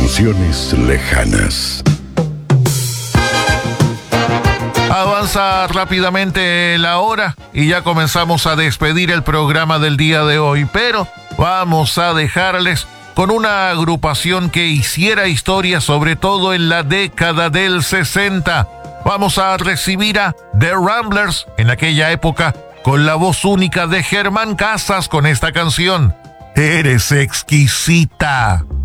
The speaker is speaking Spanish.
canciones lejanas. Avanza rápidamente la hora y ya comenzamos a despedir el programa del día de hoy, pero vamos a dejarles con una agrupación que hiciera historia, sobre todo en la década del 60. Vamos a recibir a The Ramblers en aquella época con la voz única de Germán Casas con esta canción, Eres exquisita.